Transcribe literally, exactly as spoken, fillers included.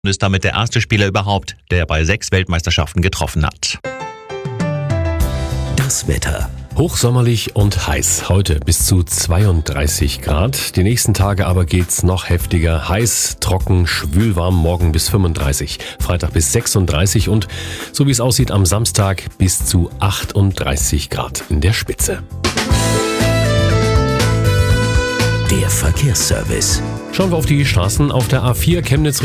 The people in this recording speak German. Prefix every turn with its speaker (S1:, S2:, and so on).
S1: ist damit der erste Spieler überhaupt, der bei sechs Weltmeisterschaften getroffen hat.
S2: Das Wetter.
S3: Hochsommerlich und heiß. Heute bis zu zweiunddreißig Grad. Die nächsten Tage aber geht's noch heftiger. Heiß, trocken, schwülwarm, morgen bis fünfunddreißig. Freitag bis sechsunddreißig und so wie es aussieht am Samstag bis zu achtunddreißig Grad in der Spitze.
S2: Der Verkehrsservice.
S3: Schauen wir auf die Straßen auf der A vier Chemnitz